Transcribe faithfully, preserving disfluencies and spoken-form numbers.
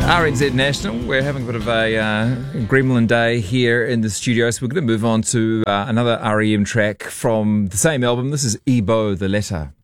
R N Z National, we're having a bit of a uh, gremlin day here in the studio, so we're going to move on to uh, another R E M track from the same album. This is Ebo, The Letter.